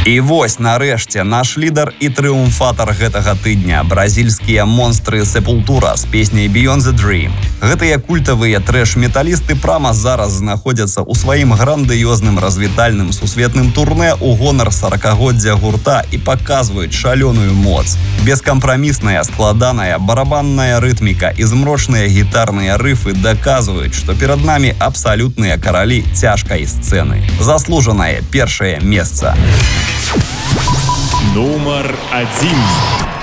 І вось, нарэшце, наш лідар і трыумфатар гэтага тыдня – бразільскія монстры Sepultura з песняй Beyond the Dream. Гэтыя культавыя трэш-металісты прама зараз знаходзяцца ў сваім грандыёзным развітальным сусветным турнэ ў гонар 40-годдзя гурта і паказваюць шалёную моц. Бескампрамісная, складаная барабанная рытміка і змрочныя гітарныя рыфы даказваюць, што перад намі абсалютныя каралі цяжкай сцэны. Заслужанае першае месца. Нумар 1.